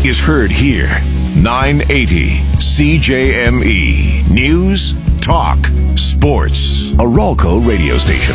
is heard here. 980 CJME. News, talk, sports. A Ralco radio station.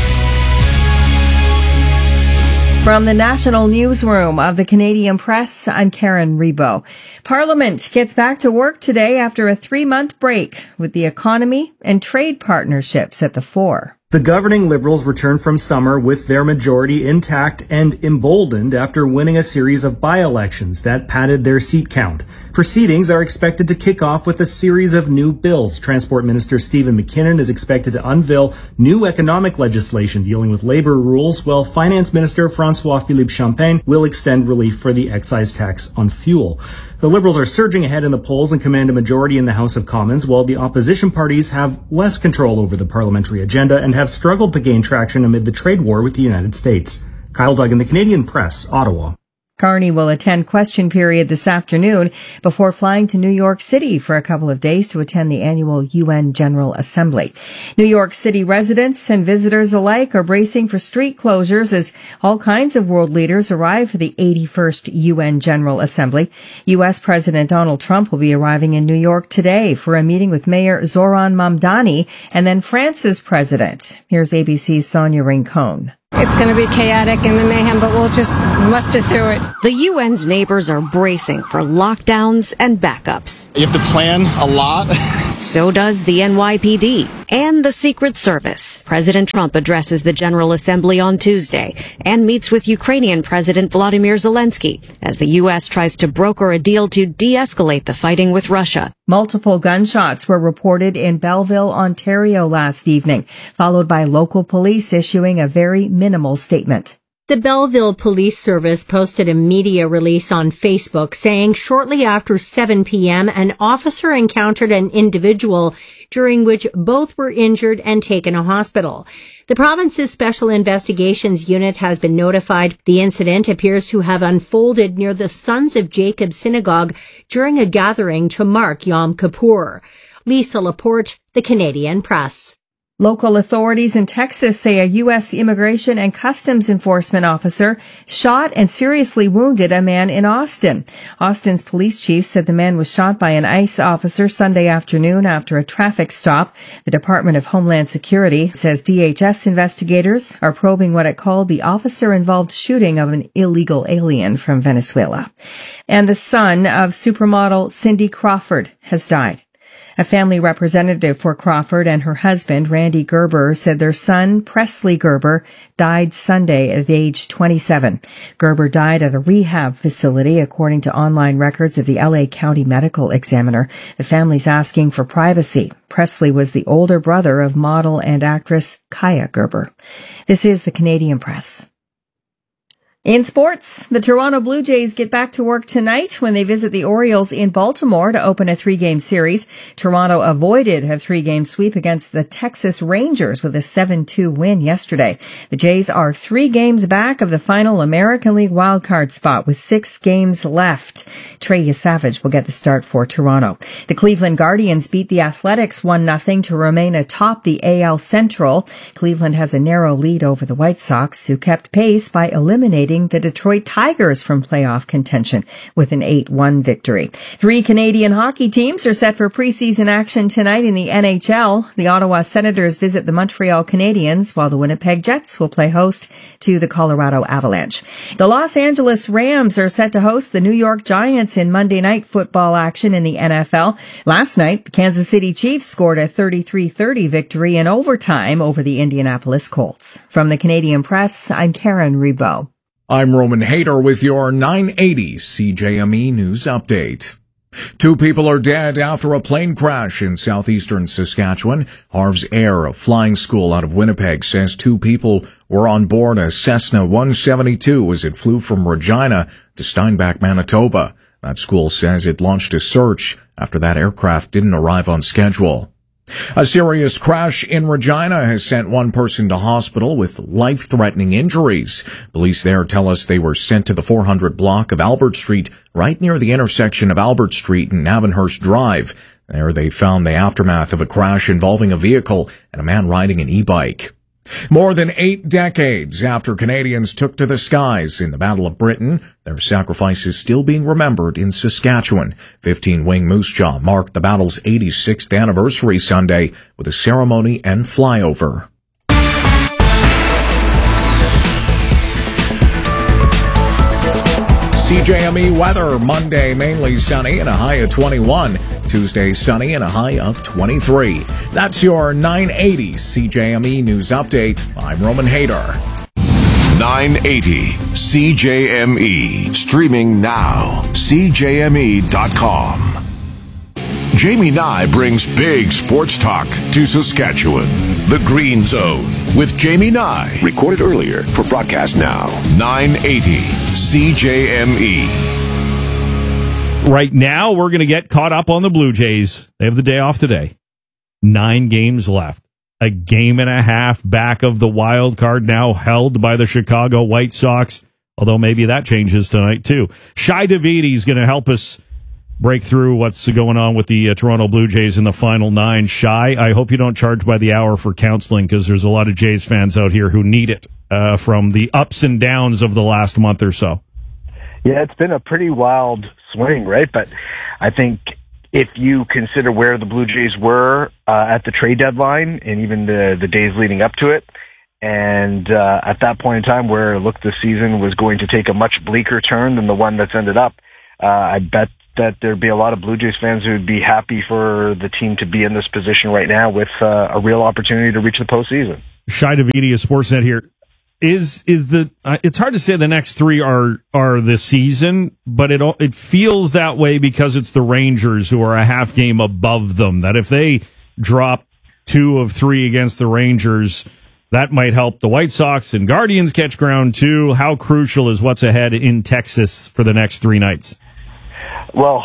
From the National Newsroom of the Canadian Press, I'm Karen Rebo. Parliament gets back to work today after a 3-month break, with the economy and trade partnerships at the fore. The governing Liberals return from summer with their majority intact and emboldened after winning a series of by-elections that padded their seat count. Proceedings are expected to kick off with a series of new bills. Transport Minister Stephen McKinnon is expected to unveil new economic legislation dealing with labor rules, while Finance Minister François-Philippe Champagne will extend relief for the excise tax on fuel. The Liberals are surging ahead in the polls and command a majority in the House of Commons, while the opposition parties have less control over the parliamentary agenda and have struggled to gain traction amid the trade war with the United States. Kyle Duggan, the Canadian Press, Ottawa. Carney will attend question period this afternoon before flying to New York City for a couple of days to attend the annual UN General Assembly. New York City residents and visitors alike are bracing for street closures as all kinds of world leaders arrive for the 81st UN General Assembly. U.S. President Donald Trump will be arriving in New York today for a meeting with Mayor Zoran Mamdani and then France's president. Here's ABC's Sonia Rincon. It's going to be chaotic and the mayhem, but we'll just muster through it. The UN's neighbors are bracing for lockdowns and backups. You have to plan a lot. So does the NYPD and the Secret Service. President Trump addresses the General Assembly on Tuesday and meets with Ukrainian President Volodymyr Zelensky as the U.S. tries to broker a deal to de-escalate the fighting with Russia. Multiple gunshots were reported in Belleville, Ontario last evening, followed by local police issuing a very minimal statement. The Belleville Police Service posted a media release on Facebook saying shortly after 7 p.m. an officer encountered an individual during which both were injured and taken to hospital. The province's Special Investigations Unit has been notified. The incident appears to have unfolded near the Sons of Jacob Synagogue during a gathering to mark Yom Kippur. Lisa Laporte, the Canadian Press. Local authorities in Texas say a U.S. Immigration and Customs Enforcement officer shot and seriously wounded a man in Austin. Austin's police chief said the man was shot by an ICE officer Sunday afternoon after a traffic stop. The Department of Homeland Security says DHS investigators are probing what it called the officer-involved shooting of an illegal alien from Venezuela. And the son of supermodel Cindy Crawford has died. A family representative for Crawford and her husband, Randy Gerber, said their son, Presley Gerber, died Sunday at age 27. Gerber died at a rehab facility, according to online records of the LA County Medical Examiner. The family's asking for privacy. Presley was the older brother of model and actress Kaya Gerber. This is the Canadian Press. In sports, the Toronto Blue Jays get back to work tonight when they visit the Orioles in Baltimore to open a 3-game series. Toronto avoided a 3-game sweep against the Texas Rangers with a 7-2 win yesterday. The Jays are 3 games back of the final American League wildcard spot with 6 games left. Trey Yesavage will get the start for Toronto. The Cleveland Guardians beat the Athletics 1-0 to remain atop the AL Central. Cleveland has a narrow lead over the White Sox, who kept pace by eliminating the Detroit Tigers from playoff contention with an 8-1 victory. 3 Canadian hockey teams are set for preseason action tonight in the NHL. The Ottawa Senators visit the Montreal Canadiens, while the Winnipeg Jets will play host to the Colorado Avalanche. The Los Angeles Rams are set to host the New York Giants in Monday Night Football action in the NFL. Last night, the Kansas City Chiefs scored a 33-30 victory in overtime over the Indianapolis Colts. From the Canadian Press, I'm Karen Rebo. I'm Roman Hayter with your 980 CJME News Update. 2 people are dead after a plane crash in southeastern Saskatchewan. Harv's Air, a flying school out of Winnipeg, says 2 people were on board a Cessna 172 as it flew from Regina to Steinbach, Manitoba. That school says it launched a search after that aircraft didn't arrive on schedule. A serious crash in Regina has sent 1 person to hospital with life-threatening injuries. Police there tell us they were sent to the 400 block of Albert Street, right near the intersection of Albert Street and Navenhurst Drive. There they found the aftermath of a crash involving a vehicle and a man riding an e-bike. More than 8 decades after Canadians took to the skies in the Battle of Britain, their sacrifice is still being remembered in Saskatchewan. 15-wing Moose Jaw marked the battle's 86th anniversary Sunday with a ceremony and flyover. CJME weather, Monday mainly sunny and a high of 21. Tuesday sunny and a high of 23. That's your 980 CJME News Update. I'm Roman Hader. 980 CJME. Streaming now. CJME.com. Jamie Nye brings big sports talk to Saskatchewan. The Green Zone with Jamie Nye. Recorded earlier for broadcast now. 980 CJME. Right now, we're going to get caught up on the Blue Jays. They have the day off today. 9 games left. A game and a half back of the wild card, now held by the Chicago White Sox, although maybe that changes tonight, too. Shai Davidi is going to help us break through what's going on with the Toronto Blue Jays in the final 9. Shai, I hope you don't charge by the hour for counseling, because there's a lot of Jays fans out here who need it from the ups and downs of the last month or so. Yeah, it's been a pretty wild swing, right? But I think if you consider where the Blue Jays were at the trade deadline and even the days leading up to it, and at that point in time where it looked the season was going to take a much bleaker turn than the one that's ended up, I bet that there'd be a lot of Blue Jays fans who would be happy for the team to be in this position right now with a real opportunity to reach the postseason. Shai Davidi of Sportsnet here. Is it's hard to say the next 3 are this season, but it feels that way because it's the Rangers who are a half game above them. That if they drop 2 of 3 against the Rangers, that might help the White Sox and Guardians catch ground too. How crucial is what's ahead in Texas for the next 3 nights? Well,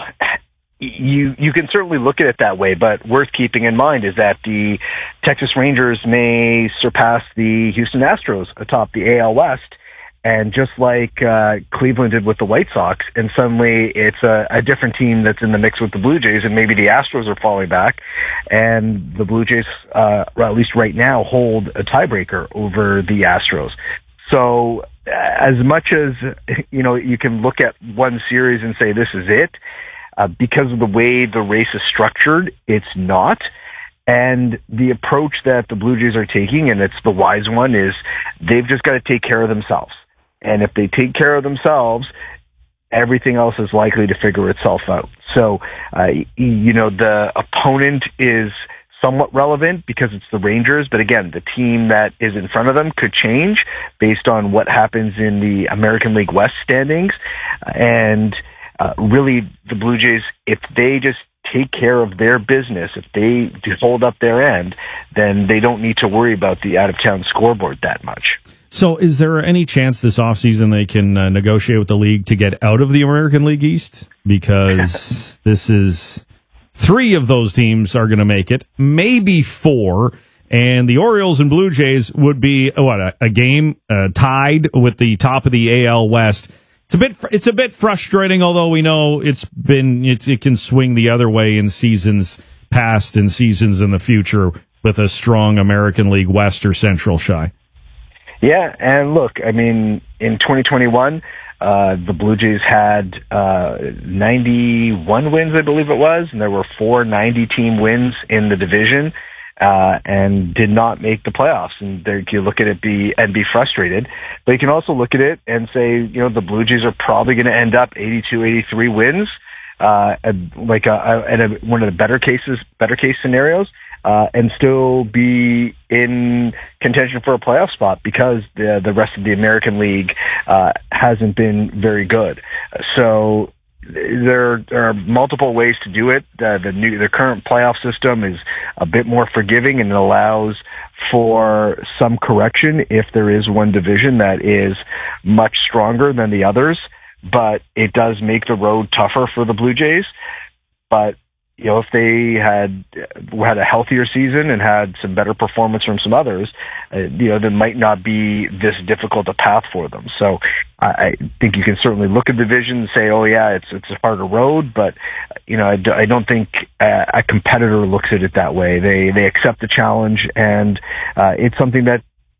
you can certainly look at it that way, but worth keeping in mind is that the Texas Rangers may surpass the Houston Astros atop the AL West, and just like Cleveland did with the White Sox, and suddenly it's a different team that's in the mix with the Blue Jays, and maybe the Astros are falling back, and the Blue Jays, at least right now, hold a tiebreaker over the Astros. So as much as, you can look at one series and say this is it, because of the way the race is structured, it's not. And the approach that the Blue Jays are taking, and it's the wise one, is they've just got to take care of themselves. And if they take care of themselves, everything else is likely to figure itself out. So, the opponent is somewhat relevant because it's the Rangers, but again, the team that is in front of them could change based on what happens in the American League West standings. And really, the Blue Jays, if they just take care of their business, if they hold up their end, then they don't need to worry about the out-of-town scoreboard that much. So is there any chance this offseason they can negotiate with the league to get out of the American League East? Because this is 3 of those teams are going to make it, maybe 4. And the Orioles and Blue Jays would be, a game tied with the top of the AL West. It's a bit frustrating, although we know it can swing the other way in seasons past and seasons in the future with a strong American League West or Central, Shai. Yeah, and look, I mean, in 2021, the Blue Jays had 91 wins, I believe it was, and there were 4 90-team wins in the division. And did not make the playoffs. And there, you look at it be frustrated, but you can also look at it and say, the Blue Jays are probably going to end up 82, 83 wins, one of the better case scenarios, and still be in contention for a playoff spot because the rest of the American League hasn't been very good. So there are multiple ways to do it. The current playoff system is a bit more forgiving and it allows for some correction if there is one division that is much stronger than the others, but it does make the road tougher for the Blue Jays. But if they had a healthier season and had some better performance from some others, there might not be this difficult a path for them. So I think you can certainly look at the division and say, oh yeah, it's a harder road, but I don't think a competitor looks at it that way. They accept the challenge, and it's something that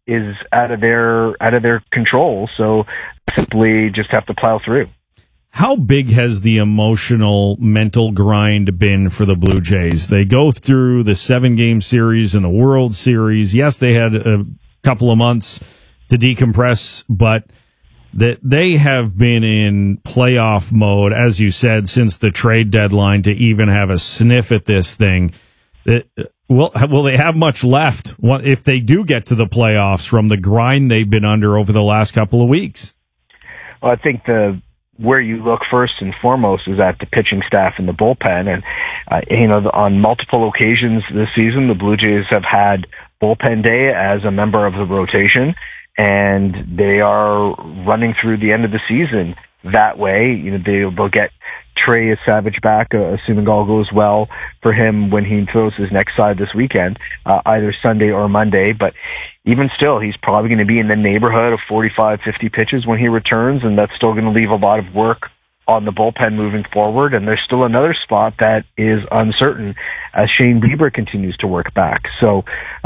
is out of their control. So simply just have to plow through. How big has the emotional, mental grind been for the Blue Jays? They go through the 7-game series and the World Series. Yes, they had a couple of months to decompress, but they have been in playoff mode, as you said, since the trade deadline to even have a sniff at this thing. Will they have much left if they do get to the playoffs from the grind they've been under over the last couple of weeks? Well, I think where you look first and foremost is at the pitching staff and the bullpen. And, on multiple occasions this season, the Blue Jays have had bullpen day as a member of the rotation, and they are running through the end of the season that way. They'll get Trey Savage back, assuming all goes well for him when he throws his next side this weekend, either Sunday or Monday. But even still, he's probably going to be in the neighborhood of 45, 50 pitches when he returns, and that's still going to leave a lot of work on the bullpen moving forward. And there's still another spot that is uncertain as Shane Bieber continues to work back. So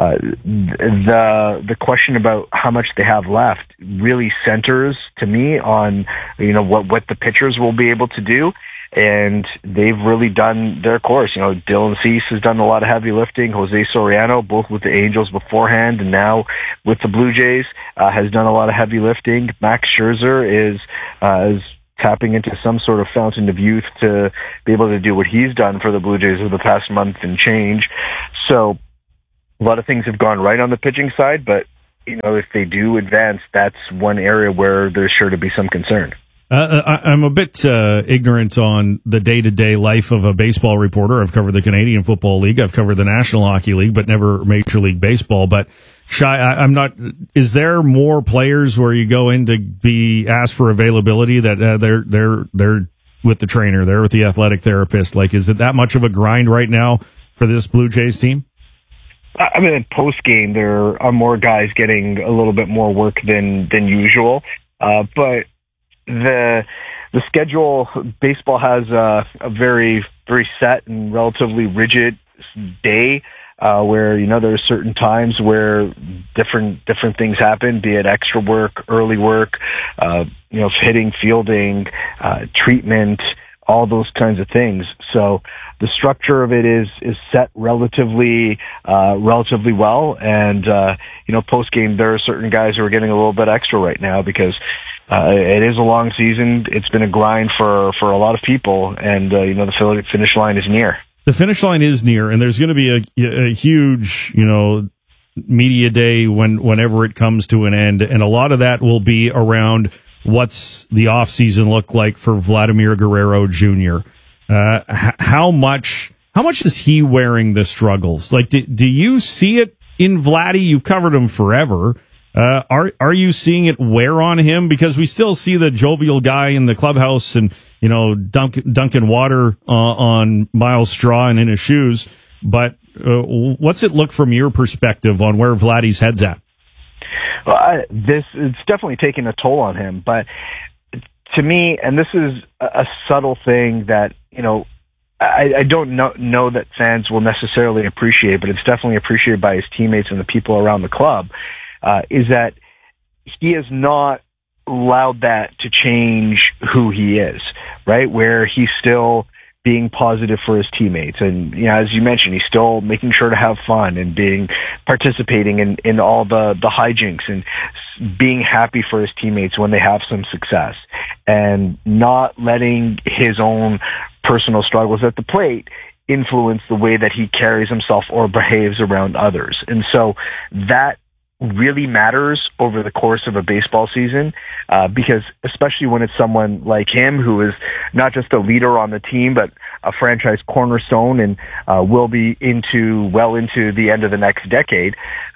the question about how much they have left really centers to me on what the pitchers will be able to do. And they've really done their course. Dylan Cease has done a lot of heavy lifting. Jose Soriano, both with the Angels beforehand and now with the Blue Jays, has done a lot of heavy lifting. Max Scherzer is tapping into some sort of fountain of youth to be able to do what he's done for the Blue Jays over the past month and change. So a lot of things have gone right on the pitching side, but if they do advance, that's one area where there's sure to be some concern. I'm a bit ignorant on the day-to-day life of a baseball reporter. I've covered the Canadian Football League. I've covered the National Hockey League, but never Major League Baseball. But I'm not. Is there more players where you go in to be asked for availability that they're with the trainer, they're with the athletic therapist? Like, is it that much of a grind right now for this Blue Jays team? I mean, post game, there are more guys getting a little bit more work than usual, but the schedule, baseball has a very, very set and relatively rigid day, where, there are certain times where different things happen, be it extra work, early work, hitting, fielding, treatment, all those kinds of things. So the structure of it is set relatively well. And, post game, there are certain guys who are getting a little bit extra right now because it is a long season. It's been a grind for a lot of people, and the finish line is near. The finish line is near, and there's going to be a huge, media day whenever it comes to an end, and a lot of that will be around what's the off season look like for Vladimir Guerrero Jr. How much is he wearing the struggles? Like, do you see it in Vladdy? You've covered him forever. Are you seeing it wear on him? Because we still see the jovial guy in the clubhouse and, dunking water on Miles' straw and in his shoes. But what's it look from your perspective on where Vladdy's head's at? Well, it's definitely taken a toll on him. But to me, and this is a subtle thing that, I don't know that fans will necessarily appreciate, but it's definitely appreciated by his teammates and the people around the club. Is that he has not allowed that to change who he is, right? Where he's still being positive for his teammates. And, as you mentioned, he's still making sure to have fun and participating in all the hijinks and being happy for his teammates when they have some success and not letting his own personal struggles at the plate influence the way that he carries himself or behaves around others. And so that really matters over the course of a baseball season, because especially when it's someone like him who is not just a leader on the team, but a franchise cornerstone and will be well into the end of the next decade,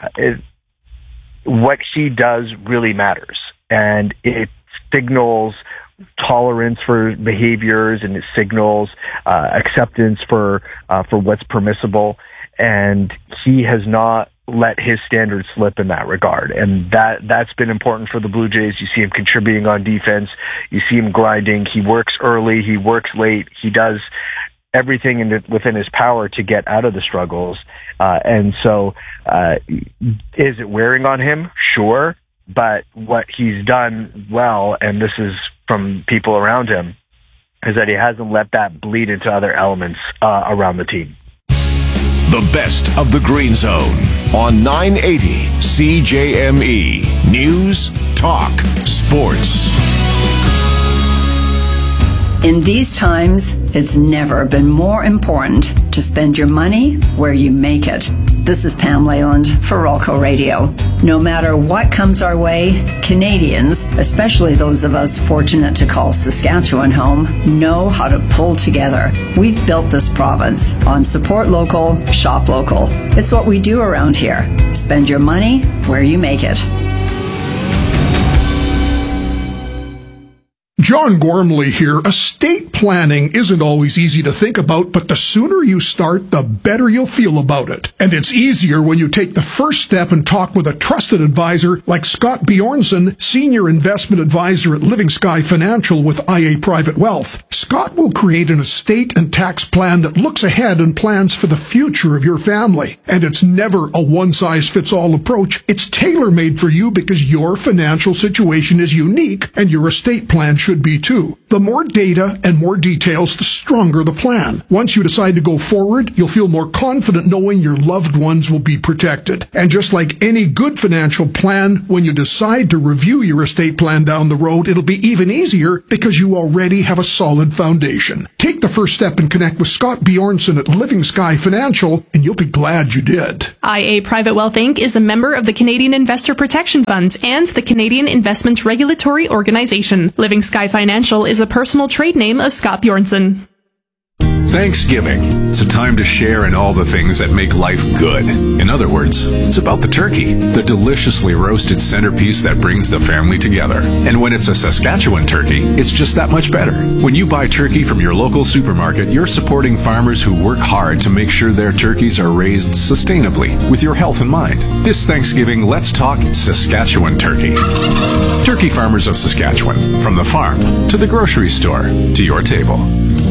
what he does really matters. And it signals tolerance for behaviors, and it signals acceptance for what's permissible. And he has not let his standards slip in that regard. And that's been important for the Blue Jays. You see him contributing on defense. You see him grinding. He works early. He works late. He does everything within his power to get out of the struggles. And so, is it wearing on him? Sure. But what he's done well, and this is from people around him, is that he hasn't let that bleed into other elements around the team. The best of the Green Zone on 980 CJME. News, talk, sports. In these times, it's never been more important to spend your money where you make it. This is Pam Leyland for Rolco Radio. No matter what comes our way, Canadians, especially those of us fortunate to call Saskatchewan home, know how to pull together. We've built this province on support local, shop local. It's what we do around here. Spend your money where you make it. John Gormley here. Estate planning isn't always easy to think about, but the sooner you start, the better you'll feel about it. And it's easier when you take the first step and talk with a trusted advisor like Scott Bjornson, Senior Investment Advisor at Living Sky Financial with IA Private Wealth. Scott will create an estate and tax plan that looks ahead and plans for the future of your family. And it's never a one-size-fits-all approach. It's tailor-made for you because your financial situation is unique and your estate plan should be too. The more data and more details, the stronger the plan. Once you decide to go forward, you'll feel more confident knowing your loved ones will be protected. And just like any good financial plan, when you decide to review your estate plan down the road, it'll be even easier because you already have a solid foundation. Take the first step and connect with Scott Bjornson at Living Sky Financial, and you'll be glad you did. IA Private Wealth Inc. is a member of the Canadian Investor Protection Fund and the Canadian Investment Regulatory Organization. Living Sky Financial is a personal trade name of Scott Bjornson. Thanksgiving. It's a time to share in all the things that make life good. In other words, it's about the turkey, the deliciously roasted centerpiece that brings the family together. And when it's a Saskatchewan turkey, it's just that much better. When you buy turkey from your local supermarket, you're supporting farmers who work hard to make sure their turkeys are raised sustainably with your health in mind. This Thanksgiving, let's talk Saskatchewan turkey. Turkey farmers of Saskatchewan, from the farm to the grocery store to your table.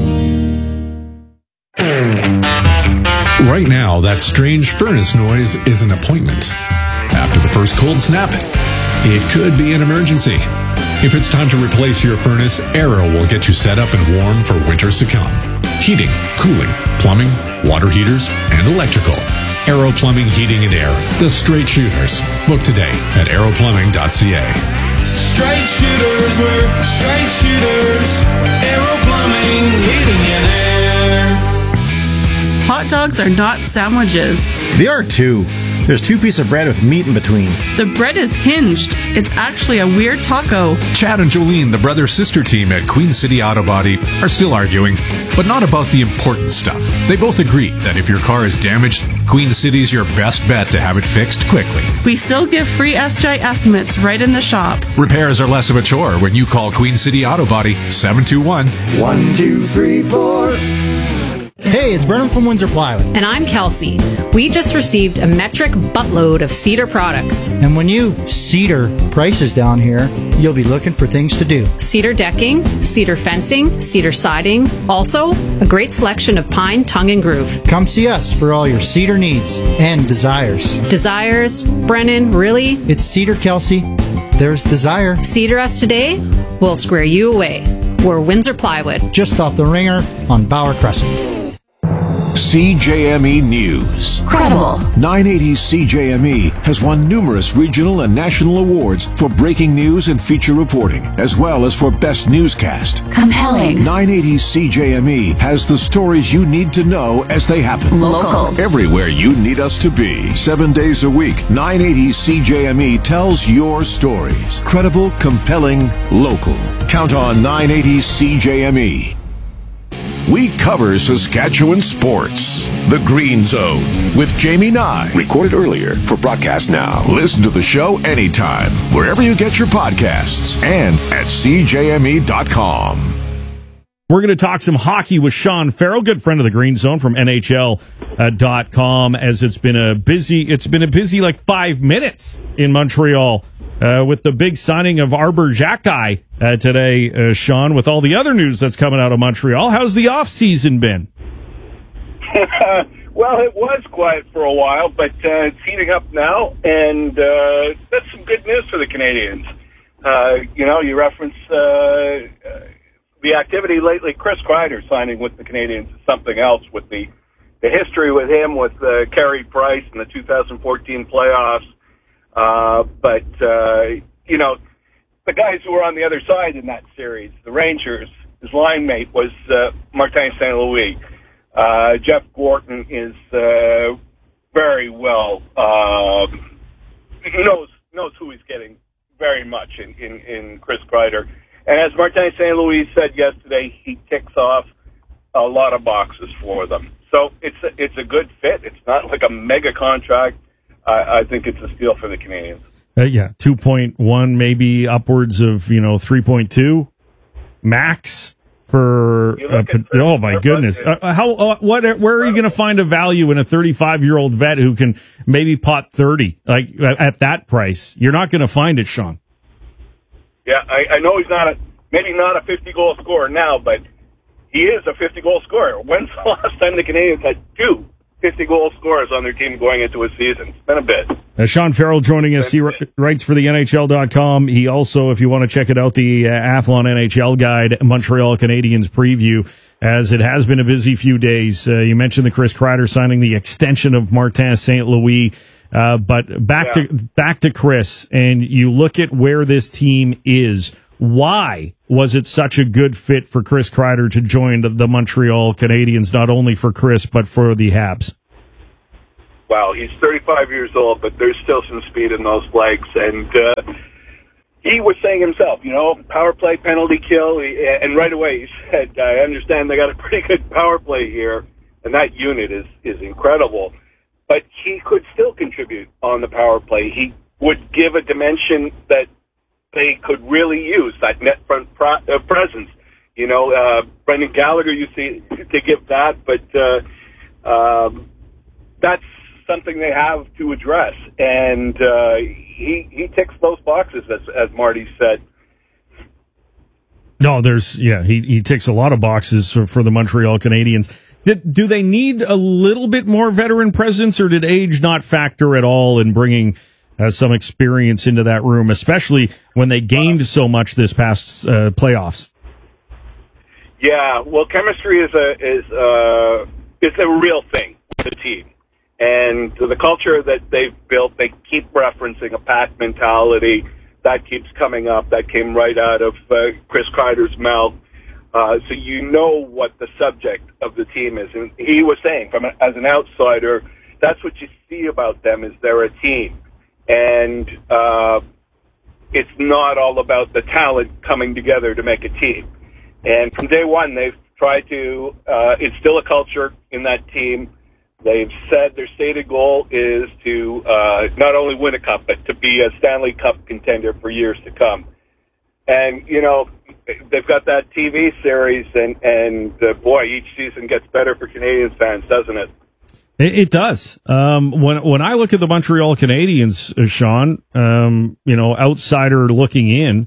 Right now, that strange furnace noise is an appointment. After the first cold snap, it could be an emergency. If it's time to replace your furnace, Arrow will get you set up and warm for winters to come. Heating, cooling, plumbing, water heaters, and electrical. Arrow Plumbing, Heating and Air, the straight shooters. Book today at arrowplumbing.ca. Straight shooters, we're straight shooters. Arrow Plumbing, Heating and Air. Hot dogs are not sandwiches. They are too. There's 2 pieces of bread with meat in between. The bread is hinged. It's actually a weird taco. Chad and Jolene, the brother-sister team at Queen City Auto Body, are still arguing, but not about the important stuff. They both agree that if your car is damaged, Queen City's your best bet to have it fixed quickly. We still give free SJ estimates right in the shop. Repairs are less of a chore when you call Queen City Auto Body 721-1234. Hey, it's Brennan from Windsor Plywood. And I'm Kelsey. We just received a metric buttload of Cedar products. And when you Cedar prices down here, you'll be looking for things to do. Cedar decking, cedar fencing, cedar siding. Also, a great selection of pine, tongue, and groove. Come see us for all your cedar needs and desires. Desires? Brennan, really? It's Cedar, Kelsey. There's desire. Cedar us today, we'll square you away. We're Windsor Plywood. Just off the Ringer on Bauer Crescent. CJME News. Credible. 980 CJME has won numerous regional and national awards for breaking news and feature reporting, as well as for best newscast. Compelling. 980 CJME has the stories you need to know as they happen. Local. Everywhere you need us to be. 7 days a week, 980 CJME tells your stories. Credible, compelling, local. Count on 980 CJME. We cover Saskatchewan sports. The Green Zone with Jamie Nye. Recorded earlier for broadcast now. Listen to the show anytime, wherever you get your podcasts and at CJME.com. We're going to talk some hockey with Sean Farrell, good friend of the Green Zone from NHL.com, as it's been a busy like 5 minutes in Montreal with the big signing of Arber Xhekaj today, Sean, with all the other news that's coming out of Montreal. How's the off season been? Well, it was quiet for a while, but it's heating up now, and that's some good news for the Canadians. You reference the activity lately. Chris Kreider signing with the Canadians is something else with the history with him, with Carey Price in the 2014 playoffs. But the guys who were on the other side in that series, the Rangers, his line mate was Martin St. Louis. Jeff Gorton is very well knows who he's getting very much in Chris Kreider. And as Martin St. Louis said yesterday, he ticks off a lot of boxes for them. So it's a good fit. It's not like a mega contract. I think it's a steal for the Canadians. 2.1, maybe upwards of 3.2 max for. Oh my goodness! Where are you going to find a value in a 35-year-old vet who can maybe pot 30 at that price? You're not going to find it, Sean. Yeah, I know he's maybe not a 50-goal scorer now, but he is a 50-goal scorer. When's the last time the Canadians had two 50-goal scorers on their team going into a season? It's been a bit. Sean Farrell joining us. He writes for the NHL.com. He also, if you want to check it out, the Athlon NHL Guide, Montreal Canadiens preview, as it has been a busy few days. You mentioned the Chris Kreider signing, the extension of Martin St. Louis. But back to Chris, and you look at where this team is. Why was it such a good fit for Chris Kreider to join the Montreal Canadiens, not only for Chris, but for the Habs? Well, he's 35 years old, but there's still some speed in those legs. And he was saying himself, power play, penalty kill. And right away he said, I understand they got a pretty good power play here, and that unit is incredible. But he could still contribute on the power play. He would give a dimension that they could really use, that net front presence. Brendan Gallagher used to give that, but that's something they have to address. And he ticks those boxes, as Marty said. No, he ticks a lot of boxes for the Montreal Canadiens. Do they need a little bit more veteran presence, or did age not factor at all in bringing some experience into that room, especially when they gained so much this past playoffs? Yeah, well, chemistry is a real thing with the team, and the culture that they've built, they keep referencing a pack mentality. That keeps coming up. That came right out of Chris Kreider's mouth. So you know what the subject of the team is. And he was saying, as an outsider, that's what you see about them, is they're a team. And it's not all about the talent coming together to make a team. And from day one, they've tried to instill a culture in that team. They've said their stated goal is to not only win a cup, but to be a Stanley Cup contender for years to come. And, they've got that TV series, and boy, each season gets better for Canadiens fans, doesn't it? It does. When I look at the Montreal Canadiens, Sean, outsider looking in,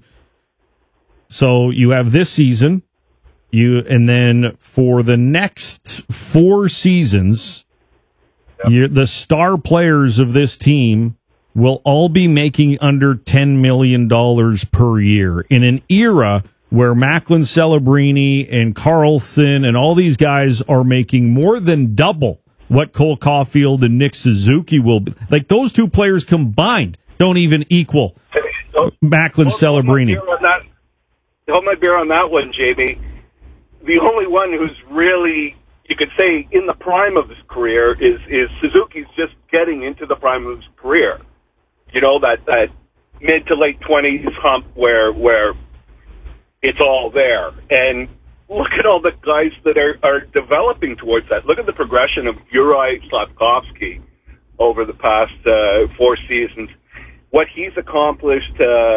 so you have this season, and then for the next 4 seasons, the star players of this team will all be making under $10 million per year in an era where Macklin Celebrini and Carlson and all these guys are making more than double what Cole Caulfield and Nick Suzuki will be. Like, those two players combined don't even equal Macklin Celebrini. Hold my beer on that one, JB. The only one who's really, you could say, in the prime of his career is Suzuki's just getting into the prime of his career. That mid to late 20s hump where it's all there. And look at all the guys that are developing towards that. Look at the progression of Juraj Slafkovsky over the past 4 seasons. What he's accomplished,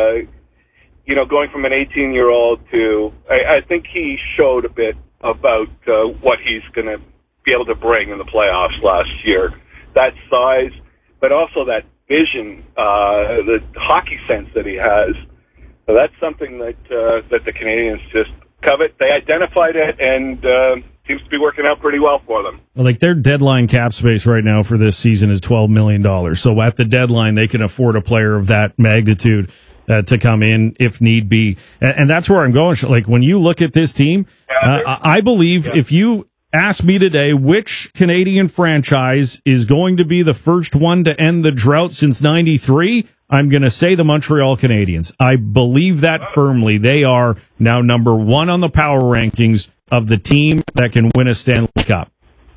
going from an 18-year-old to, I think he showed a bit about what he's going to be able to bring in the playoffs last year. That size, but also that vision, the hockey sense that he has. So that's something that the Canadiens just covet. They identified it, and seems to be working out pretty well for them. Like their deadline cap space right now for this season is $12 million. So at the deadline, they can afford a player of that magnitude to come in if need be. And that's where I'm going. Like when you look at this team, I believe if you ask me today which Canadian franchise is going to be the first one to end the drought since 93, I'm going to say the Montreal Canadiens. I believe that firmly. They are now number one on the power rankings of the team that can win a Stanley Cup.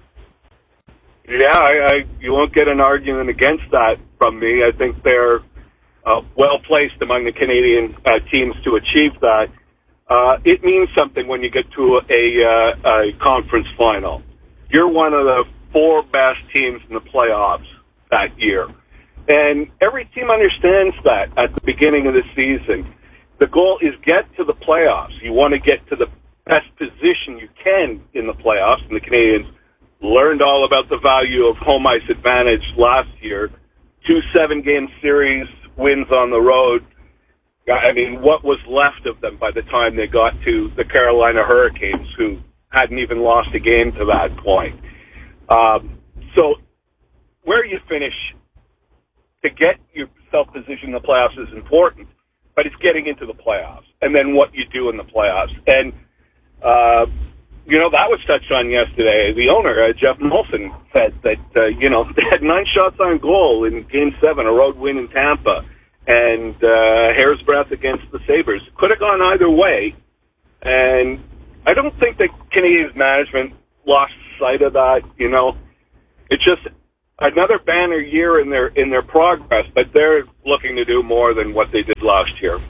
Yeah, you won't get an argument against that from me. I think they're well-placed among the Canadian teams to achieve that. It means something when you get to a conference final. You're one of the 4 best teams in the playoffs that year. And every team understands that at the beginning of the season. The goal is get to the playoffs. You want to get to the best position you can in the playoffs, and the Canadians learned all about the value of home ice advantage last year. 2 7-game series wins on the road. I mean, what was left of them by the time they got to the Carolina Hurricanes, who hadn't even lost a game to that point? So where you finish to get yourself positioned in the playoffs is important, but it's getting into the playoffs and then what you do in the playoffs. And, that was touched on yesterday. The owner, Jeff Molson, said that, they had 9 shots on goal in Game 7, a road win in Tampa, and hair's breadth against the Sabres. Could have gone either way, and I don't think that Canadiens management lost sight of that. It's just another banner year in their progress, but they're looking to do more than what they did last year.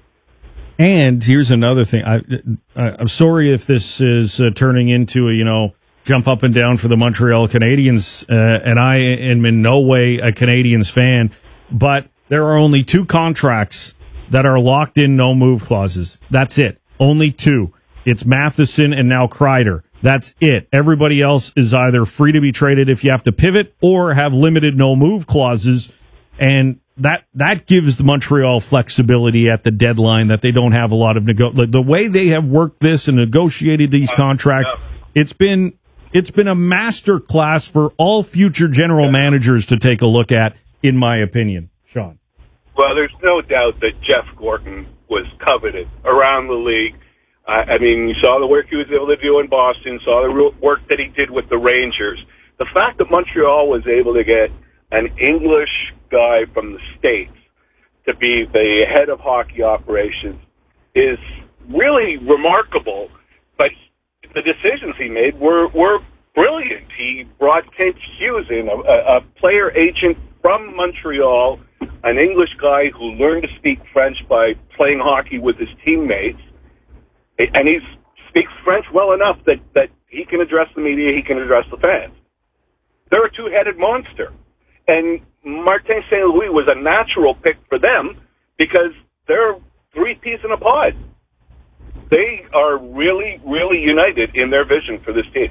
And here's another thing. I'm sorry if this is turning into a, jump up and down for the Montreal Canadiens, and I am in no way a Canadiens fan, but there are only 2 contracts that are locked in no-move clauses. That's it. Only 2. It's Matheson and now Kreider. That's it. Everybody else is either free to be traded if you have to pivot or have limited no-move clauses, and that gives the Montreal flexibility at the deadline that they don't have a lot of the way they have worked this and negotiated these contracts. It's been a master class for all future general managers to take a look at, in my opinion. Sean. Well, there's no doubt that Jeff Gorton was coveted around the league. I mean, you saw the work he was able to do in Boston, saw the work that he did with the Rangers. The fact that Montreal was able to get an English guy from the States to be the head of hockey operations is really remarkable. But the decisions he made were brilliant. He brought Kent Hughes in, a player agent from Montreal, an English guy who learned to speak French by playing hockey with his teammates. And he speaks French well enough that he can address the media, he can address the fans. They're a 2-headed monster. And Martin St. Louis was a natural pick for them because they're 3 peas in a pod. They are really, really united in their vision for this team.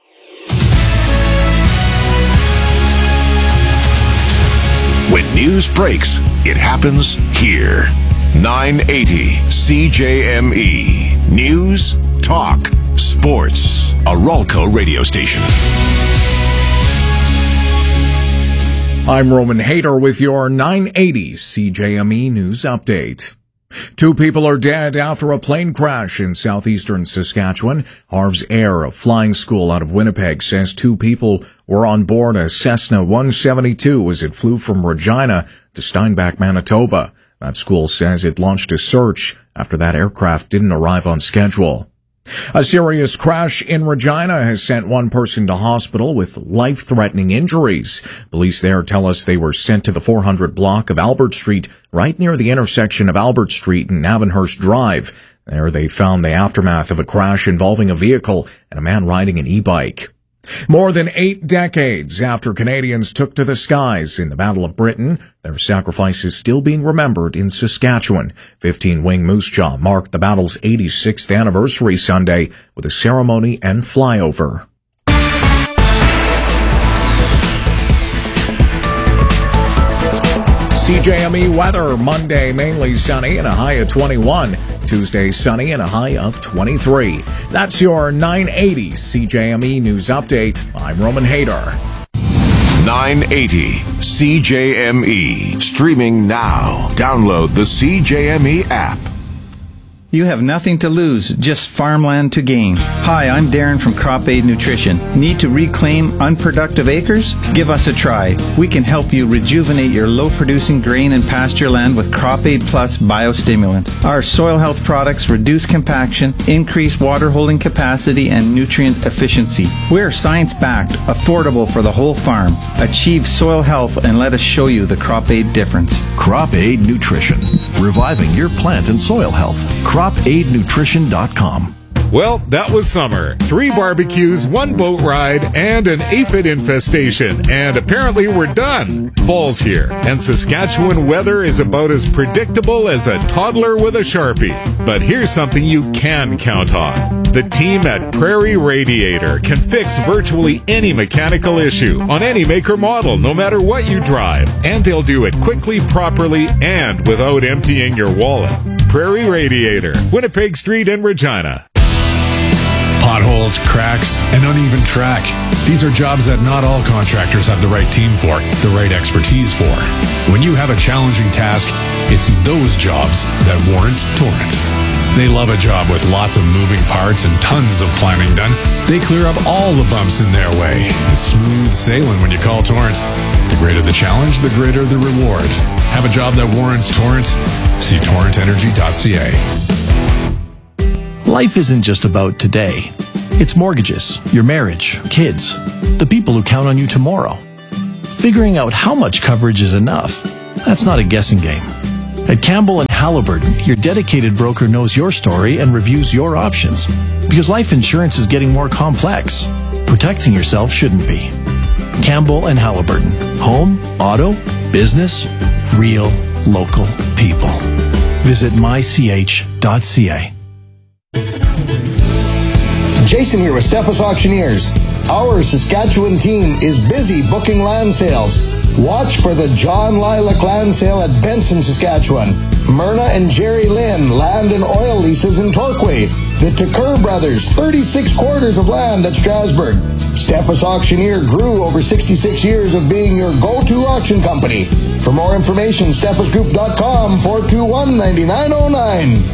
When news breaks, it happens here. 980 CJME. News, talk, sports. A Ralco radio station. I'm Roman Hader with your 980 CJME News Update. 2 people are dead after a plane crash in southeastern Saskatchewan. Harv's Air, a flying school out of Winnipeg, says 2 people were on board a Cessna 172 as it flew from Regina to Steinbach, Manitoba. That school says it launched a search after that aircraft didn't arrive on schedule. A serious crash in Regina has sent 1 person to hospital with life-threatening injuries. Police there tell us they were sent to the 400 block of Albert Street, right near the intersection of Albert Street and Navanhurst Drive. There they found the aftermath of a crash involving a vehicle and a man riding an e-bike. More than 8 decades after Canadians took to the skies in the Battle of Britain, their sacrifice is still being remembered in Saskatchewan. 15-wing Moose Jaw marked the battle's 86th anniversary Sunday with a ceremony and flyover. CJME weather, Monday mainly sunny and a high of 21. Tuesday, sunny and a high of 23. That's your 980 CJME News Update. I'm Roman Hader. 980 CJME. Streaming now. Download the CJME app. You have nothing to lose, just farmland to gain. Hi, I'm Darren from Crop Aid Nutrition. Need to reclaim unproductive acres? Give us a try. We can help you rejuvenate your low-producing grain and pasture land with Crop Aid Plus biostimulant. Our soil health products reduce compaction, increase water holding capacity, and nutrient efficiency. We're science-backed, affordable for the whole farm. Achieve soil health and let us show you the Crop Aid difference. Crop Aid Nutrition. Reviving your plant and soil health. CropAidNutrition.com. Well, that was summer. 3 barbecues, 1 boat ride, and an aphid infestation. And apparently we're done. Fall's here, and Saskatchewan weather is about as predictable as a toddler with a Sharpie. But here's something you can count on. The team at Prairie Radiator can fix virtually any mechanical issue on any make or model, no matter what you drive. And they'll do it quickly, properly, and without emptying your wallet. Prairie Radiator, Winnipeg Street in Regina. Potholes, cracks, and uneven track. These are jobs that not all contractors have the right team for, the right expertise for. When you have a challenging task, it's those jobs that warrant Torrent. They love a job with lots of moving parts and tons of planning done. They clear up all the bumps in their way. It's smooth sailing when you call Torrent. The greater the challenge, the greater the reward. Have a job that warrants Torrent? See torrentenergy.ca. Life isn't just about today. It's mortgages, your marriage, kids, the people who count on you tomorrow. Figuring out how much coverage is enough, that's not a guessing game. At Campbell & Halliburton, your dedicated broker knows your story and reviews your options. Because life insurance is getting more complex. Protecting yourself shouldn't be. Campbell & Halliburton. Home, auto, business, real, local people. Visit mych.ca. Jason here with Steffes Auctioneers. Our Saskatchewan team is busy booking land sales. Watch for the John Lilac Land Sale at Benson, Saskatchewan. Myrna and Jerry Lynn land and oil leases in Torquay. The Tucker Brothers, 36 quarters of land at Strasbourg. Steffes Auctioneer grew over 66 years of being your go-to auction company. For more information, steffesgroup.com, 421-9909.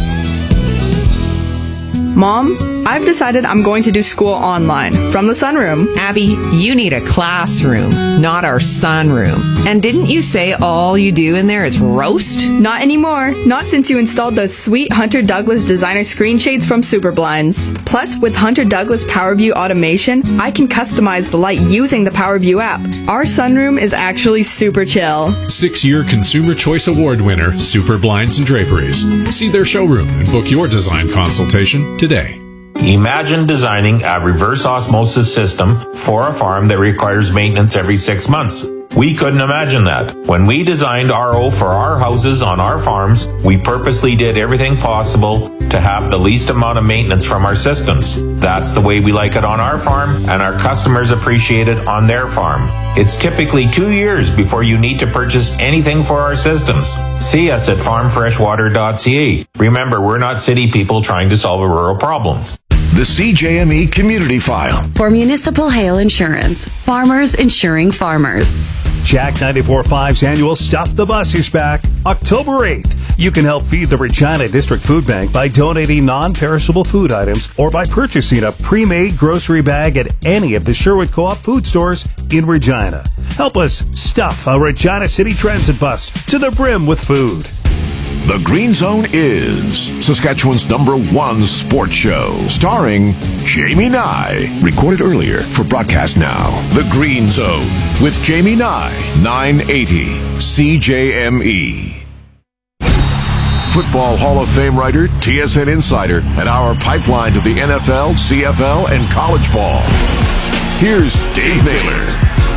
Mom, I've decided I'm going to do school online from the sunroom. Abby, you need a classroom, not our sunroom. And didn't you say all you do in there is roast? Not anymore. Not since you installed those sweet Hunter Douglas designer screen shades from Superblinds. Plus, with Hunter Douglas PowerView automation, I can customize the light using the PowerView app. Our sunroom is actually super chill. 6-year Consumer Choice Award winner, Super Blinds and Draperies. See their showroom and book your design consultation today. Imagine designing a reverse osmosis system for a farm that requires maintenance every 6 months. We couldn't imagine that. When we designed RO for our houses on our farms, we purposely did everything possible to have the least amount of maintenance from our systems. That's the way we like it on our farm, and our customers appreciate it on their farm. It's typically 2 years before you need to purchase anything for our systems. See us at farmfreshwater.ca. Remember, we're not city people trying to solve a rural problem. The CJME Community File. For municipal hail insurance, farmers insuring farmers. Jack 94.5's annual Stuff the Bus is back October 8th. You can help feed the Regina District Food Bank by donating non-perishable food items or by purchasing a pre-made grocery bag at any of the Sherwood Co-op food stores in Regina. Help us stuff a Regina City Transit bus to the brim with food. The Green Zone is Saskatchewan's #1 sports show, starring Jamie Nye. Recorded earlier for broadcast now. The Green Zone with Jamie Nye, 980 CJME. Football Hall of Fame writer, TSN insider, and our pipeline to the NFL, CFL, and college ball. Here's Dave Naylor.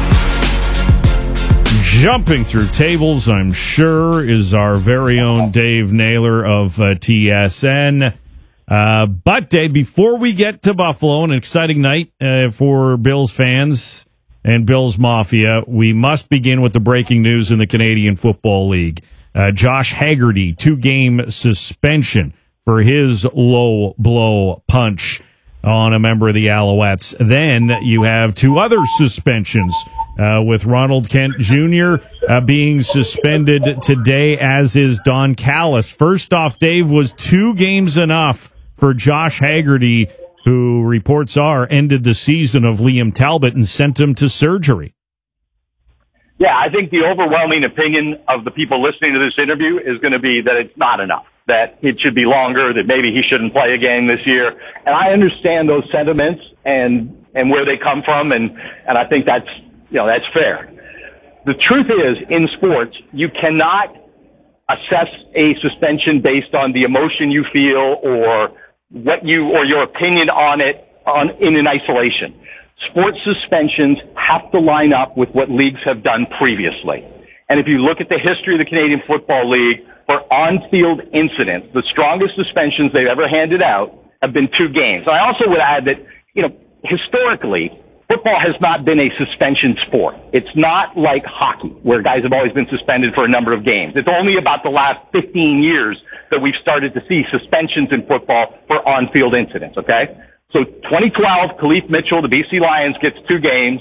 Jumping through tables, I'm sure, is our very own Dave Naylor of TSN. But, Dave, before we get to Buffalo, an exciting night for Bills fans and Bills Mafia, we must begin with the breaking news in the Canadian Football League. Josh Haggerty, 2-game suspension for his low blow punch on a member of the Alouettes. Then you have two other suspensions, with Ronald Kent Jr. Being suspended today, as is Don Callis. First off, Dave, was 2 games enough for Josh Haggerty, who reports are ended the season of Liam Talbot and sent him to surgery? Yeah, I think the overwhelming opinion of the people listening to this interview is going to be that it's not enough, that it should be longer, that maybe he shouldn't play a game this year. And I understand those sentiments and where they come from, and I think that's fair. The truth is, in sports, you cannot assess a suspension based on the emotion you feel or your opinion on it in isolation. Sports suspensions have to line up with what leagues have done previously. And if you look at the history of the Canadian Football League, for on-field incidents, the strongest suspensions they've ever handed out have been 2 games. And I also would add that, historically, football has not been a suspension sport. It's not like hockey, where guys have always been suspended for a number of games. It's only about the last 15 years that we've started to see suspensions in football for on-field incidents, okay? So 2012, Khalif Mitchell, the BC Lions, gets 2 games.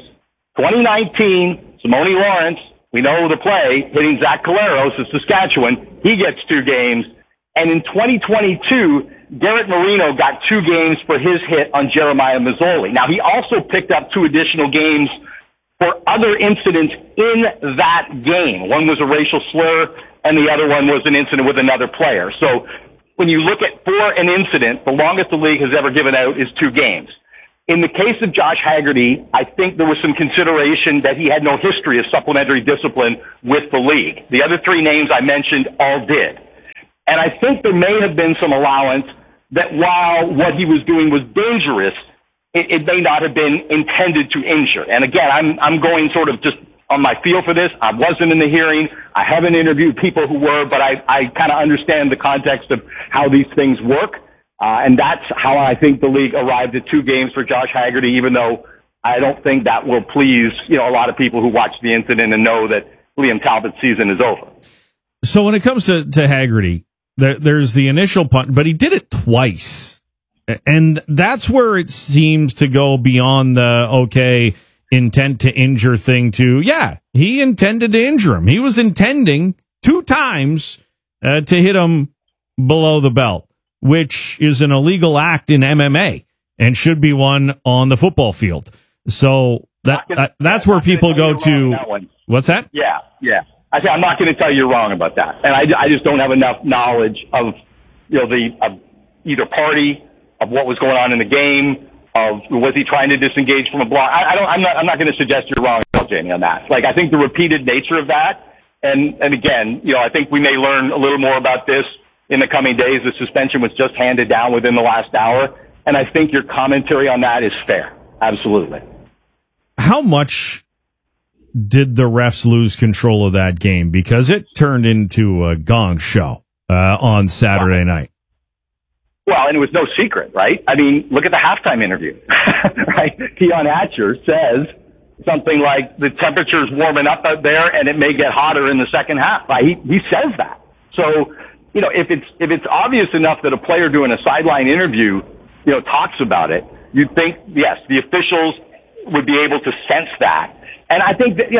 2019, Simone Lawrence, we know the play, hitting Zach Collaros of Saskatchewan, he gets 2 games. And in 2022, Garrett Marino got 2 games for his hit on Jeremiah Mazzoli. Now, he also picked up 2 additional games for other incidents in that game. One was a racial slur, and the other one was an incident with another player. So when you look at for an incident, the longest the league has ever given out is 2 games. In the case of Josh Haggerty, I think there was some consideration that he had no history of supplementary discipline with the league. The other 3 names I mentioned all did. And I think there may have been some allowance that while what he was doing was dangerous, it may not have been intended to injure. And again, I'm going sort of just on my feel for this. I wasn't in the hearing. I haven't interviewed people who were, but I kind of understand the context of how these things work. And that's how I think the league arrived at 2 games for Josh Haggerty, even though I don't think that will please, a lot of people who watch the incident and know that Liam Talbot's season is over. So when it comes to Haggerty, there's the initial punt, but he did it twice. And that's where it seems to go beyond the, intent to injure thing to, he intended to injure him. He was intending 2 times to hit him below the belt, which is an illegal act in MMA and should be one on the football field. So that's where people go to. What's that? Yeah. I say I'm not going to tell you you're wrong about that, and I just don't have enough knowledge of either party, of what was going on in the game, of was he trying to disengage from a block. I'm not going to suggest you're wrong, Jamie, on that. Like, I think the repeated nature of that, and again, I think we may learn a little more about this in the coming days. The suspension was just handed down within the last hour, and I think your commentary on that is fair. Absolutely. How much did the refs lose control of that game? Because it turned into a gong show on Saturday night. Well, and it was no secret, right? I mean, look at the halftime interview, right? Keon Hatcher says something like the temperature's warming up out there and it may get hotter in the second half. He says that. So, if it's obvious enough that a player doing a sideline interview, talks about it, you'd think, yes, the officials would be able to sense that. And I think that,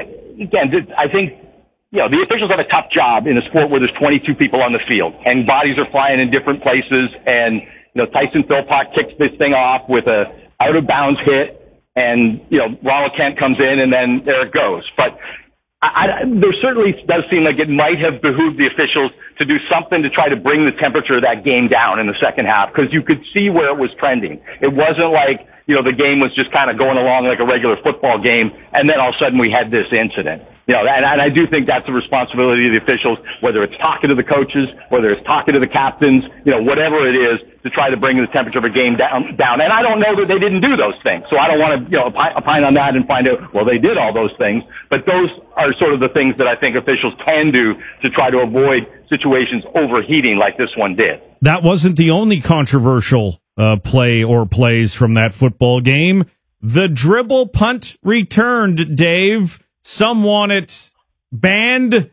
I think the officials have a tough job in a sport where there's 22 people on the field and bodies are flying in different places. And, Tyson Philpott kicks this thing off with a out of bounds hit and, Ronald Kent comes in and then there it goes. But there certainly does seem like it might have behooved the officials to do something to try to bring the temperature of that game down in the second half, because you could see where it was trending. It wasn't like, the game was just kind of going along like a regular football game, and then all of a sudden we had this incident. And I do think that's the responsibility of the officials, whether it's talking to the coaches, whether it's talking to the captains, whatever it is, to try to bring the temperature of a game down. And I don't know that they didn't do those things. So I don't want to, opine on that and find out, well, they did all those things. But those are sort of the things that I think officials can do to try to avoid situations overheating like this one did. That wasn't the only controversial play or plays from that football game. The dribble punt returned, Dave. Some want it banned.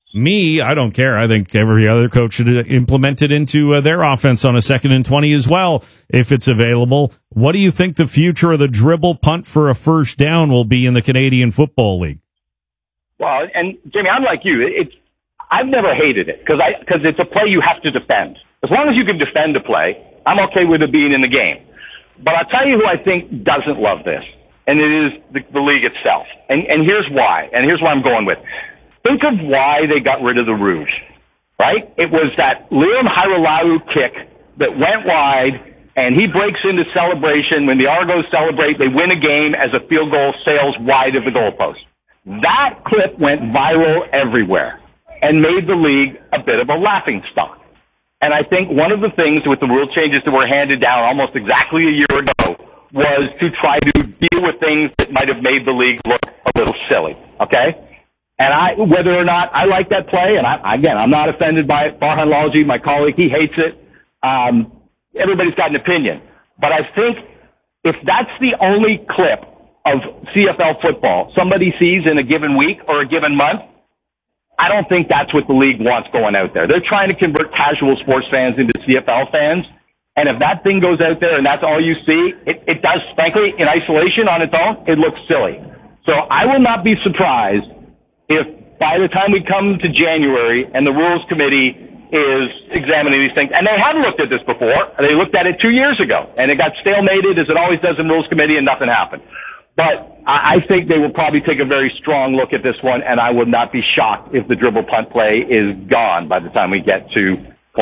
I don't care. I think every other coach should implement it into their offense on a 2nd and 20 as well, if it's available. What do you think the future of the dribble punt for a first down will be in the Canadian Football League? Well, and Jamie, I'm like you. I've never hated it because it's a play you have to defend. As long as you can defend a play, I'm okay with it being in the game. But I'll tell you who I think doesn't love this, and it is the league itself. And here's why, and here's what I'm going with. Think of why they got rid of the Rouge, right? It was that Liam Hairolau kick that went wide, and he breaks into celebration. When the Argos celebrate, they win a game as a field goal sails wide of the goalpost. That clip went viral everywhere and made the league a bit of a laughingstock. And I think one of the things with the rule changes that were handed down almost exactly a year ago was to try to deal with things that might have made the league look a little silly, okay? And whether or not I like that play, and I'm not offended by it. Farhan Lalji, my colleague, he hates it. Everybody's got an opinion. But I think if that's the only clip of CFL football somebody sees in a given week or a given month, I don't think that's what the league wants going out there. They're trying to convert casual sports fans into CFL fans. And if that thing goes out there and that's all you see, it does, frankly, in isolation on its own, it looks silly. So I will not be surprised if by the time we come to January and the Rules Committee is examining these things, and they have looked at this before, they looked at it 2 years ago, and it got stalemated as it always does in Rules Committee and nothing happened. But I think they will probably take a very strong look at this one, and I would not be shocked if the dribble punt play is gone by the time we get to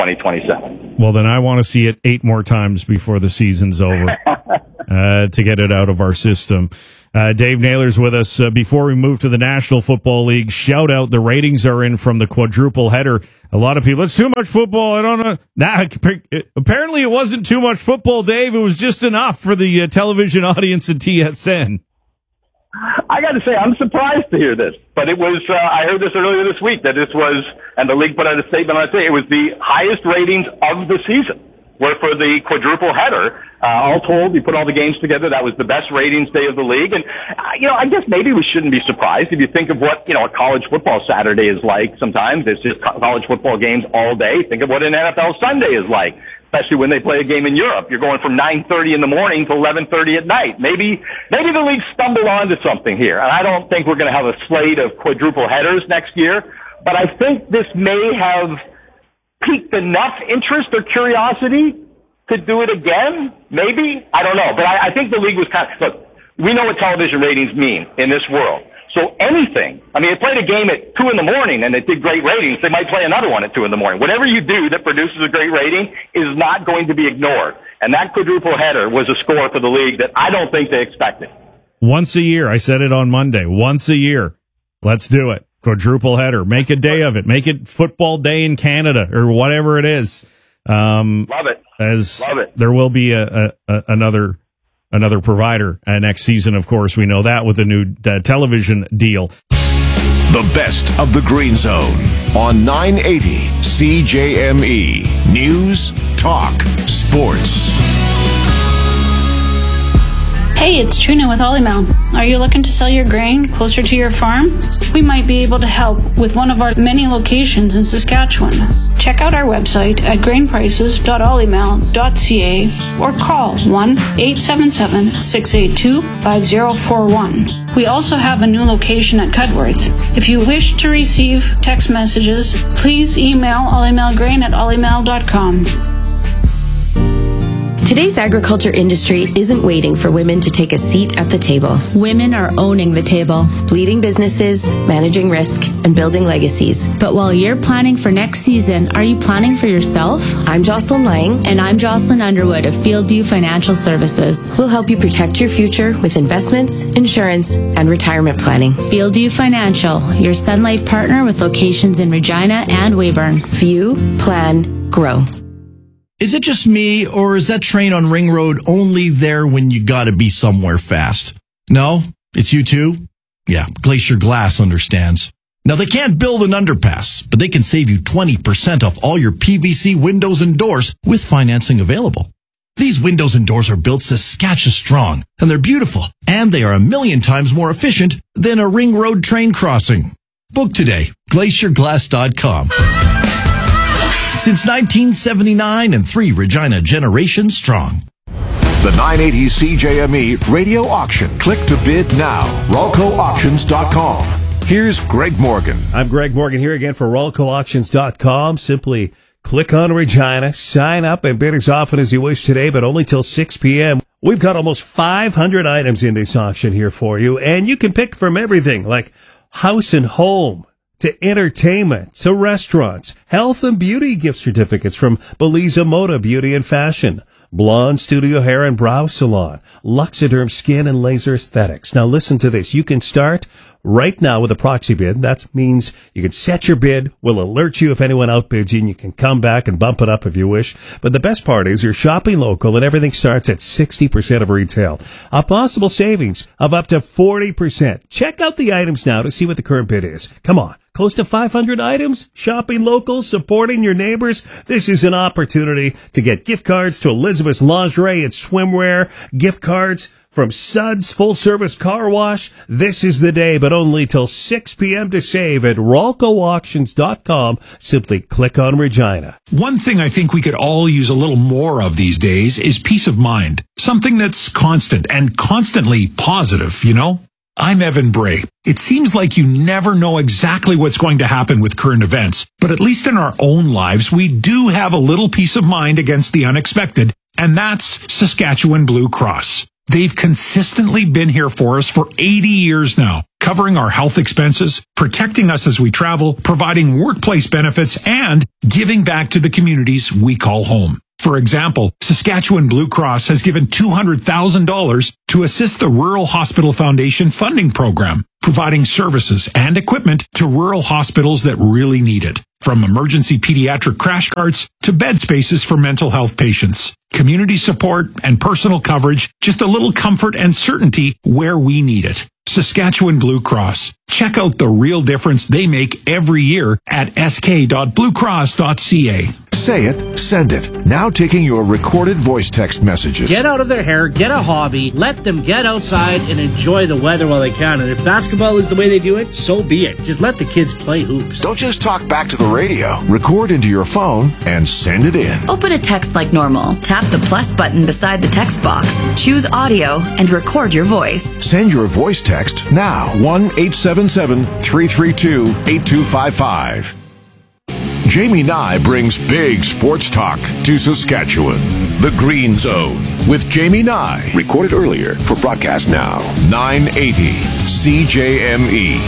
2027. Well, then I want to see it 8 more times before the season's over to get it out of our system. Dave Naylor's with us. Before we move to the National Football League, shout out, the ratings are in from the quadruple header. A lot of people, it's too much football. I don't know. Apparently it wasn't too much football, Dave. It was just enough for the television audience at TSN. I got to say, I'm surprised to hear this, but it was, I heard this earlier this week that this was, and the league put out a statement on it, it was the highest ratings of the season, were for the quadruple header. All told, you put all the games together, that was the best ratings day of the league. And, I guess maybe we shouldn't be surprised if you think of what, a college football Saturday is like sometimes. It's just college football games all day. Think of what an NFL Sunday is like, especially when they play a game in Europe. You're going from 9:30 in the morning to 11:30 at night. Maybe the league stumbled onto something here. And I don't think we're going to have a slate of quadruple headers next year, but I think this may have piqued enough interest or curiosity to do it again. Maybe. I don't know. But I think the league was look, we know what television ratings mean in this world. So anything, they played a game at 2 in the morning and it did great ratings. They might play another one at 2 in the morning. Whatever you do that produces a great rating is not going to be ignored. And that quadruple header was a score for the league that I don't think they expected. Once a year. I said it on Monday. Once a year. Let's do it. Quadruple header. Make a day of it. Make it football day in Canada or whatever it is. Love it. Love it. There will be another provider next season, of course. We know that with the new television deal. The best of the Green Zone on 980 CJME. News, talk, sports. Hey, it's Trina with Olymel. Are you looking to sell your grain closer to your farm? We might be able to help with one of our many locations in Saskatchewan. Check out our website at grainprices.olymel.ca or call 1-877-682-5041. We also have a new location at Cudworth. If you wish to receive text messages, please email olymelgrain@olymel.com. Today's agriculture industry isn't waiting for women to take a seat at the table. Women are owning the table, leading businesses, managing risk, and building legacies. But while you're planning for next season, are you planning for yourself? I'm Jocelyn Lang. And I'm Jocelyn Underwood of Fieldview Financial Services. We'll help you protect your future with investments, insurance, and retirement planning. Fieldview Financial, your Sun Life partner with locations in Regina and Weyburn. View, plan, grow. Is it just me, or is that train on Ring Road only there when you gotta be somewhere fast? No? It's you too? Yeah, Glacier Glass understands. Now, they can't build an underpass, but they can save you 20% off all your PVC windows and doors with financing available. These windows and doors are built Saskatchewan strong, and they're beautiful, and they are 1,000,000 times more efficient than a Ring Road train crossing. Book today GlacierGlass.com. Since 1979 and 3 Regina generations strong. The 980 CJME radio auction. Click to bid now. RolcoAuctions.com. Here's Greg Morgan. I'm Greg Morgan here again for RolcoAuctions.com. Simply click on Regina, sign up, and bid as often as you wish today, but only till 6 p.m. We've got almost 500 items in this auction here for you, and you can pick from everything like house and home, to entertainment, to restaurants, health and beauty gift certificates from Beliza Moda Beauty and Fashion, Blonde Studio Hair and Brow Salon, Luxiderm Skin and Laser Aesthetics. Now listen to this. You can start right now with a proxy bid. That means you can set your bid. We'll alert you if anyone outbids you, and you can come back and bump it up if you wish. But the best part is you're shopping local, and everything starts at 60% of retail. A possible savings of up to 40%. Check out the items now to see what the current bid is. Come on. Close to 500 items, shopping local, supporting your neighbors. This is an opportunity to get gift cards to Elizabeth's Lingerie and Swimwear, gift cards from Suds Full Service Car Wash. This is the day, but only till 6 p.m. to save at RolcoAuctions.com. Simply click on Regina. One thing I think we could all use a little more of these days is peace of mind. Something that's constant and constantly positive, you know? I'm Evan Bray. It seems like you never know exactly what's going to happen with current events, but at least in our own lives, we do have a little peace of mind against the unexpected, and that's Saskatchewan Blue Cross. They've consistently been here for us for 80 years now, covering our health expenses, protecting us as we travel, providing workplace benefits, and giving back to the communities we call home. For example, Saskatchewan Blue Cross has given $200,000 to assist the Rural Hospital Foundation funding program, providing services and equipment to rural hospitals that really need it. From emergency pediatric crash carts to bed spaces for mental health patients, community support and personal coverage, just a little comfort and certainty where we need it. Saskatchewan Blue Cross. Check out the real difference they make every year at sk.bluecross.ca. Say it, send it. Now taking your recorded voice text messages. Get out of their hair, get a hobby, let them get outside and enjoy the weather while they can. And if basketball is the way they do it, so be it. Just let the kids play hoops. Don't just talk back to the radio. Record into your phone and send it in. Open a text like normal. Tap the plus button beside the text box. Choose audio and record your voice. Send your voice text now. 1-877-332-8255. Jamie Nye brings big sports talk to Saskatchewan. The Green Zone with Jamie Nye. Recorded earlier for broadcast now. 980 CJME.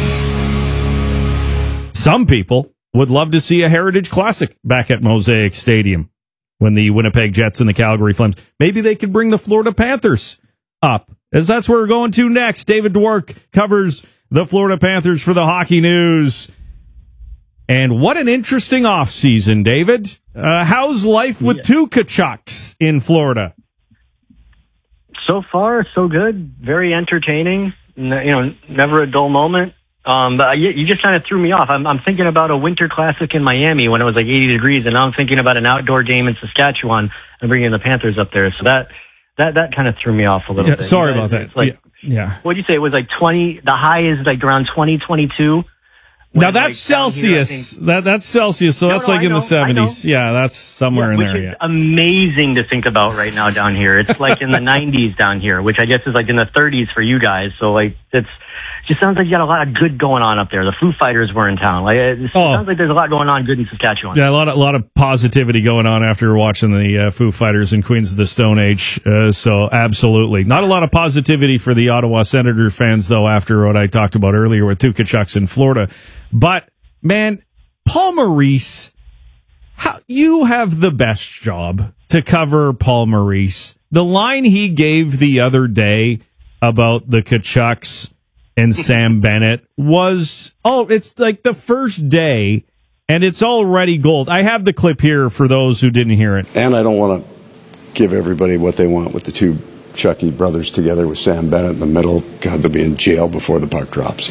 Some people would love to see a Heritage Classic back at Mosaic Stadium when the Winnipeg Jets and the Calgary Flames. Maybe they could bring the Florida Panthers up, as that's where we're going to next. David Dwork covers the Florida Panthers for the Hockey News. And what an interesting offseason, David. How's life with two Tkachuks in Florida? So far, so good. Very entertaining. Never a dull moment. But you just kind of threw me off. I'm thinking about a winter classic in Miami when it was like 80 degrees, and now I'm thinking about an outdoor game in Saskatchewan and bringing the Panthers up there. So that kind of threw me off a little bit. Sorry about that. Yeah. What'd you say? It was like 20. The high is like around 2022. Now that's Celsius. That's Celsius. So that's like in the 70s. Yeah, that's somewhere in there. Which is amazing to think about right now down here. It's like in the 90s down here, which I guess is like in the 30s for you guys. So like just sounds like you got a lot of good going on up there. The Foo Fighters were in town. Like it sounds like there's a lot going on good in Saskatchewan. Yeah, a lot of positivity going on after watching the Foo Fighters and Queens of the Stone Age. So absolutely, not a lot of positivity for the Ottawa Senator fans though. After what I talked about earlier with two Tkachuks in Florida, but man, Paul Maurice, you have the best job to cover Paul Maurice. The line he gave the other day about the Tkachuks and Sam Bennett was, it's like the first day, and it's already gold. I have the clip here for those who didn't hear it. And I don't want to give everybody what they want with the two Chucky brothers together with Sam Bennett in the middle. God, they'll be in jail before the puck drops.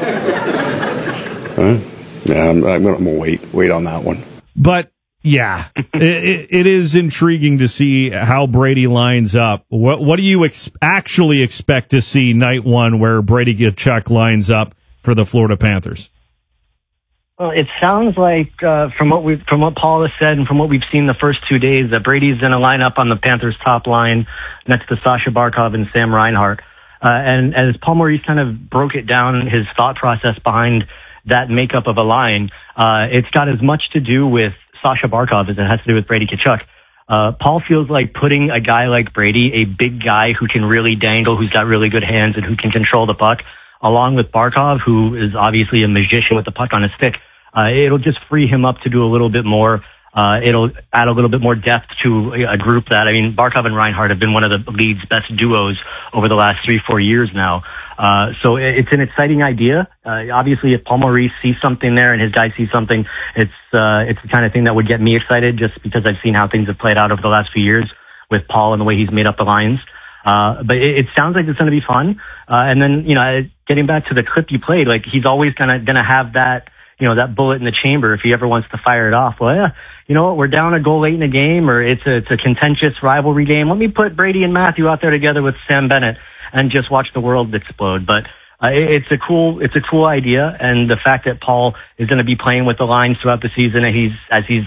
Huh? Yeah, I'm going to wait on that one. But, yeah, it is intriguing to see how Brady lines up. What do you actually expect to see night one where Brady Tkachuk lines up for the Florida Panthers? Well, it sounds like from what Paul has said and from what we've seen the first 2 days that Brady's going to line up on the Panthers' top line next to Sasha Barkov and Sam Reinhart. And as Paul Maurice kind of broke it down, his thought process behind that makeup of a line, it's got as much to do with Sasha Barkov as it has to do with Brady Tkachuk. Paul feels like putting a guy like Brady, a big guy who can really dangle, who's got really good hands and who can control the puck, along with Barkov, who is obviously a magician with the puck on his stick, it'll just free him up to do a little bit more. It'll add a little bit more depth to a group that, I mean, Barkov and Reinhart have been one of the league's best duos over the last 3-4 years now. So it's an exciting idea. Obviously, if Paul Maurice sees something there and his guys see something, it's the kind of thing that would get me excited just because I've seen how things have played out over the last few years with Paul and the way he's made up the lines. But it sounds like it's going to be fun. And then, getting back to the clip you played, like he's always going to have that, that bullet in the chamber if he ever wants to fire it off. Well, yeah, you know what? We're down a goal late in the game, or it's a contentious rivalry game. Let me put Brady and Matthew out there together with Sam Bennett and just watch the world explode. But it's a cool idea, and the fact that Paul is going to be playing with the lines throughout the season, and as he's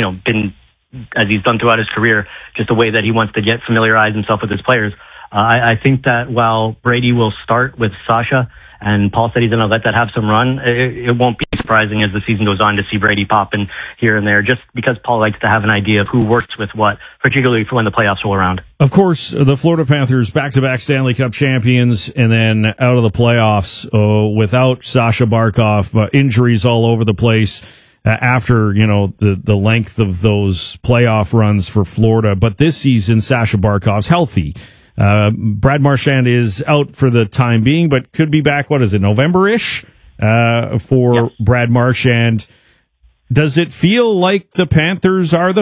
done throughout his career, just the way that he wants to familiarize himself with his players. I think that while Brady will start with Sasha, and Paul said he's going to let that have some run, it won't be surprising as the season goes on to see Brady popping here and there, just because Paul likes to have an idea of who works with what, particularly for when the playoffs roll around. Of course, the Florida Panthers, back-to-back Stanley Cup champions, and then out of the playoffs without Sasha Barkov, injuries all over the place after, the length of those playoff runs for Florida. But this season, Sasha Barkov's healthy. Brad Marchand is out for the time being, but could be back, November-ish for Brad Marchand. Does it feel like the Panthers are the